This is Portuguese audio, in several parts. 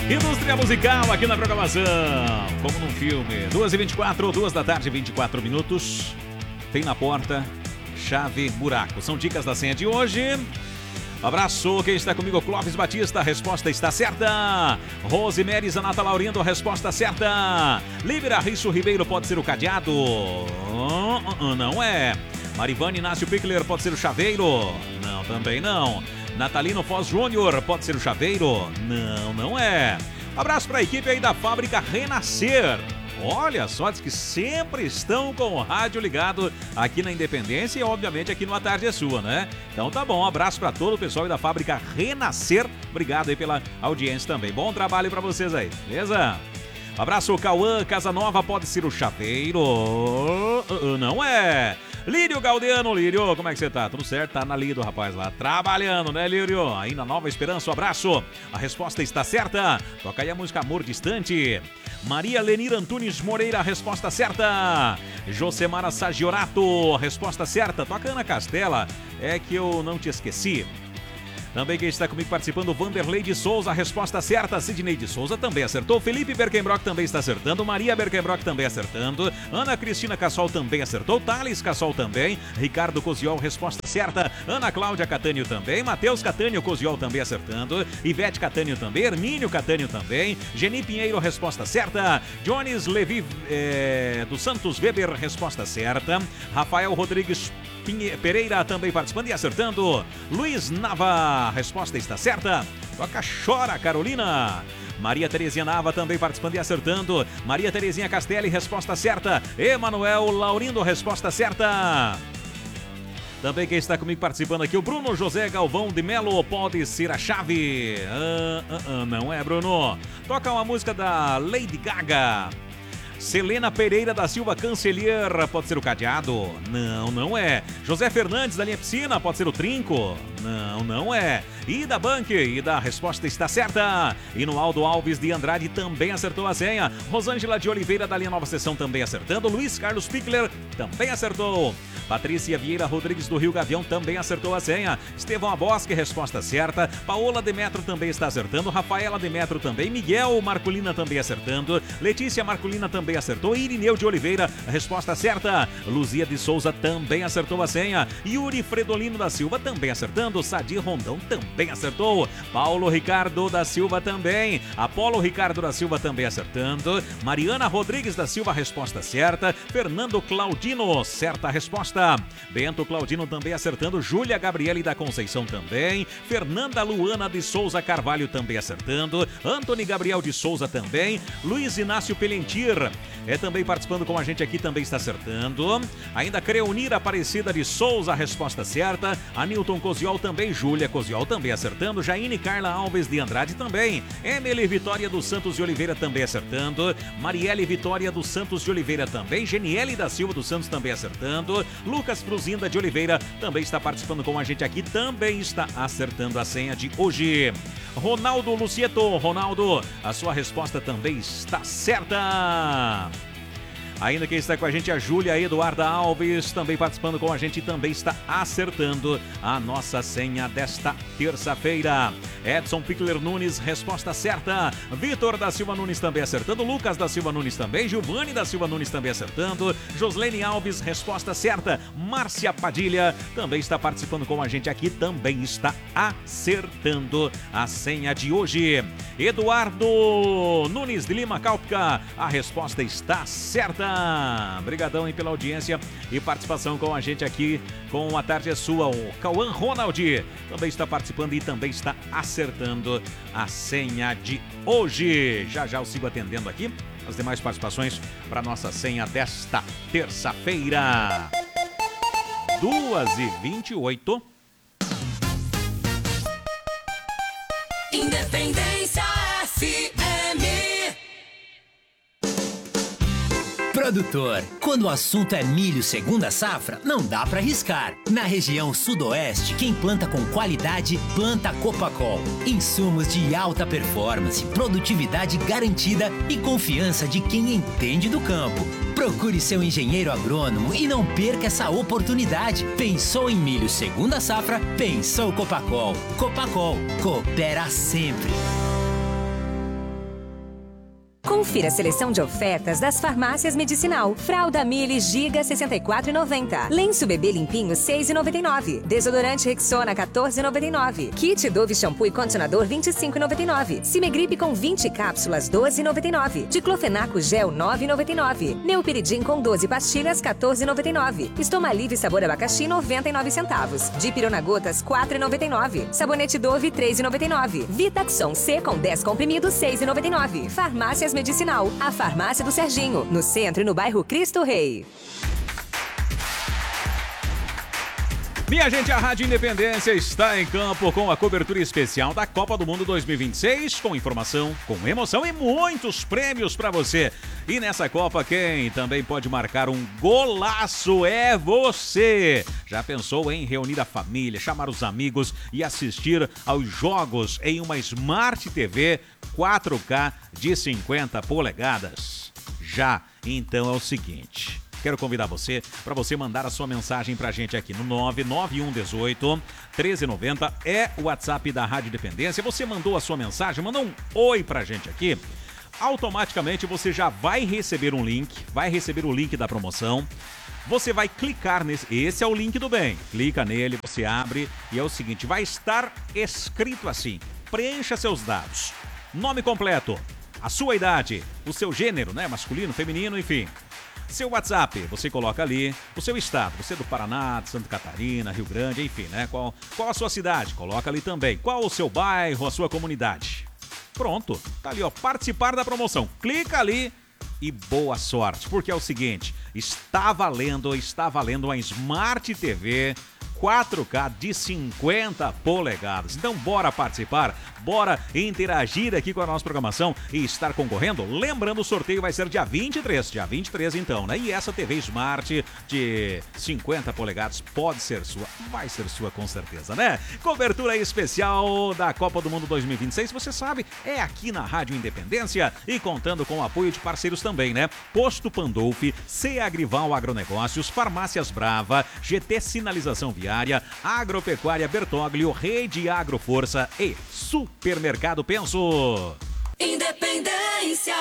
Indústria musical aqui na programação, como num filme. 2h24, 2 da tarde, 24 minutos. Tem na porta, chave, buraco. São dicas da senha de hoje. Abraço, quem está comigo? Clóvis Batista, a resposta está certa. Rosemary Zanata Laurindo, a resposta certa. Libera Risso Ribeiro, pode ser o cadeado? Não é. Marivane Inácio Pickler, pode ser o chaveiro? Não, também não. Natalino Foz Júnior, pode ser o chaveiro? Não, não é. Abraço para a equipe aí da Fábrica Renascer. Olha só, diz que sempre estão com o rádio ligado aqui na Independência e obviamente aqui no A Tarde é Sua, né? Então tá bom, abraço para todo o pessoal aí da Fábrica Renascer. Obrigado aí pela audiência também. Bom trabalho para vocês aí, beleza? Abraço, Cauã Casanova, pode ser o chaveiro? Não é. Lírio Galdeano, Lírio, como é que você tá? Tudo certo? Tá na lida, rapaz, lá trabalhando, né, Lírio? Aí na Nova Esperança, um abraço. A resposta está certa. Toca aí a música Amor Distante. Maria Lenir Antunes Moreira, a resposta certa. Josemara Sagiorato, a resposta certa. Toca Ana Castela, é que eu não te esqueci. Também quem está comigo participando, Vanderlei de Souza, a resposta certa. Sidney de Souza também acertou. Felipe Berkenbrock também está acertando. Maria Berkenbrock também acertando. Ana Cristina Cassol também acertou. Thales Cassol também. Ricardo Coziol, resposta certa. Ana Cláudia Catânio também. Matheus Catânio Coziol também acertando. Ivete Catânio também. Hermínio Catânio também. Geni Pinheiro, resposta certa. Jones Levi dos Santos Weber, resposta certa. Rafael Rodrigues Pereira também participando e acertando. Luiz Nava, a resposta está certa. Toca Chora, Carolina. Maria Terezinha Nava também participando e acertando. Maria Terezinha Castelli, resposta certa. Emanuel Laurindo, resposta certa. Também quem está comigo participando aqui, o Bruno José Galvão de Melo, pode ser a chave. Não é, Bruno. Toca uma música da Lady Gaga. Selena Pereira da Silva Cancelier, pode ser o cadeado? Não, não é. José Fernandes da linha Piscina, pode ser o trinco? Não, não é. Ida Bank, Ida, a resposta está certa. E no Aldo Alves de Andrade também acertou a senha. Rosângela de Oliveira da linha Nova Sessão também acertando. Luiz Carlos Pickler também acertou. Patrícia Vieira Rodrigues do Rio Gavião também acertou a senha. Estevão Abosque, resposta certa. Paola Demetro também está acertando. Rafaela Demetro também. Miguel Marculina também acertando. Letícia Marculina também acertou. Irineu de Oliveira, resposta certa. Luzia de Souza também acertou a senha. Yuri Fredolino da Silva também acertando. Sadir Rondão também acertou. Paulo Ricardo da Silva também. Apolo Ricardo da Silva também acertando. Mariana Rodrigues da Silva, resposta certa. Fernando Claudino, certa resposta. Bento Claudino também acertando. Júlia Gabriele da Conceição também. Fernanda Luana de Souza Carvalho também acertando. Antony Gabriel de Souza também. Luiz Inácio Pelentir também participando com a gente aqui, também está acertando. Ainda Creunira Aparecida de Souza, resposta certa. Anilton Coziol também. Júlia Coziol também acertando. Jaine Carla Alves de Andrade também. Emily Vitória dos Santos de Oliveira também acertando. Marielle Vitória dos Santos de Oliveira também. Geniele da Silva dos Santos também acertando. Lucas Fruzinda de Oliveira também está participando com a gente aqui, também está acertando a senha de hoje. Ronaldo Lucieto, Ronaldo, a sua resposta também está certa. Ainda quem está com a gente é a Júlia Eduarda Alves, também participando com a gente e também está acertando a nossa senha desta terça-feira. Edson Pickler Nunes, resposta certa. Vitor da Silva Nunes também acertando. Lucas da Silva Nunes também. Giovanni da Silva Nunes também acertando. Joslene Alves, resposta certa. Márcia Padilha também está participando com a gente aqui, também está acertando a senha de hoje. Eduardo Nunes de Lima Cálpica, a resposta está certa. Obrigadão aí pela audiência e participação com a gente aqui com A Tarde é Sua. O Cauã Ronaldi também está participando e também está acertando a senha de hoje. Já já eu sigo atendendo aqui as demais participações para nossa senha desta terça-feira. 2h28. Independência FM. Produtor, quando o assunto é milho segunda safra, não dá pra arriscar. Na região sudoeste, quem planta com qualidade, planta Copacol. Insumos de alta performance, produtividade garantida e confiança de quem entende do campo. Procure seu engenheiro agrônomo e não perca essa oportunidade. Pensou em milho segunda safra? Pensou Copacol. Copacol, coopera sempre. Confira a seleção de ofertas das farmácias Medicinal. Fralda Mili Giga 64,90. Lenço bebê limpinho 6,99. Desodorante Rexona 14,99. Kit Dove shampoo e condicionador 25,99. Cimegripe com 20 cápsulas 12,99. Diclofenaco gel 9,99. Neupiridim com 12 pastilhas 14,99. Estomalive sabor abacaxi 99 centavos. Dipirona gotas 4,99. Sabonete Dove 3,99. Vitaxon C com 10 comprimidos 6,99. Farmácias Medicinal, a farmácia do Serginho, no centro e no bairro Cristo Rei. Minha gente, a Rádio Independência está em campo com a cobertura especial da Copa do Mundo 2026, com informação, com emoção e muitos prêmios para você. E nessa Copa, quem também pode marcar um golaço é você. Já pensou em reunir a família, chamar os amigos e assistir aos jogos em uma Smart TV 4K de 50 polegadas? Já, então é o seguinte... Quero convidar você para você mandar a sua mensagem para a gente aqui no 99118-1390. É o WhatsApp da Rádio Independência. Você mandou a sua mensagem, mandou um oi para a gente aqui. Automaticamente você já vai receber um link, vai receber o link da promoção. Você vai clicar nesse, esse é o link do bem. Clica nele, você abre e é o seguinte, vai estar escrito assim, preencha seus dados. Nome completo, a sua idade, o seu gênero, né, masculino, feminino, enfim. Seu WhatsApp, você coloca ali o seu estado, você é do Paraná, de Santa Catarina, Rio Grande, enfim, né? Qual a sua cidade? Coloca ali também. Qual o seu bairro, a sua comunidade? Pronto, tá ali, ó, participar da promoção. Clica ali e boa sorte, porque é o seguinte, está valendo uma Smart TV 4K de 50 polegadas. Então bora participar, bora interagir aqui com a nossa programação e estar concorrendo. Lembrando, o sorteio vai ser dia 23 então, né? E essa TV Smart de 50 polegadas pode ser sua, vai ser sua com certeza, né? Cobertura especial da Copa do Mundo 2026, você sabe, é aqui na Rádio Independência e contando com o apoio de parceiros também, né? Posto Pandolfi, C Agrival Agronegócios, Farmácias Brava, GT Sinalização Viária, Agropecuária Bertoglio, Rede Agroforça e Supermercado Penso. Independência.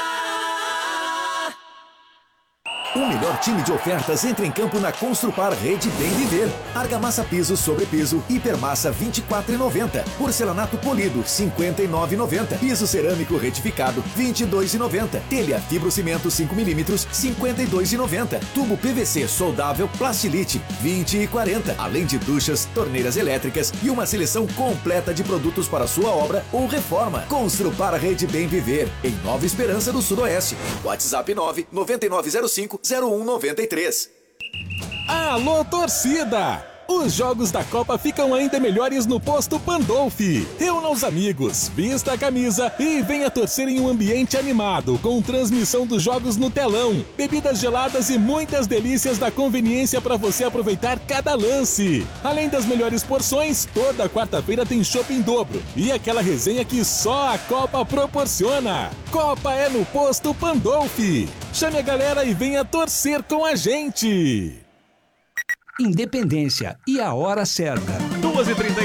O melhor time de ofertas entra em campo na Construpar Rede Bem Viver. Argamassa piso sobre piso, hipermassa R$ 24,90. Porcelanato polido, R$ 59,90. Piso cerâmico retificado, R$ 22,90. Telha fibrocimento 5mm, R$ 52,90. Tubo PVC soldável Plastilite, R$ 20,40. Além de duchas, torneiras elétricas e uma seleção completa de produtos para sua obra ou reforma. Construpar Rede Bem Viver, em Nova Esperança do Sudoeste. WhatsApp 99905 0193. Alô, torcida! Os jogos da Copa ficam ainda melhores no Posto Pandolfi. Reúna os amigos, vista a camisa e venha torcer em um ambiente animado, com transmissão dos jogos no telão, bebidas geladas e muitas delícias da conveniência para você aproveitar cada lance. Além das melhores porções, toda quarta-feira tem chopp em dobro e aquela resenha que só a Copa proporciona. Copa é no Posto Pandolfi. Chame a galera e venha torcer com a gente. Independência e a hora certa. 2h30.